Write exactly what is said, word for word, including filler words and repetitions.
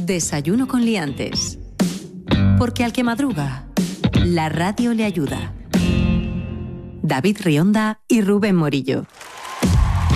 Desayuno con liantes. Porque al que madruga, la radio le ayuda. David Rionda y Rubén Morillo.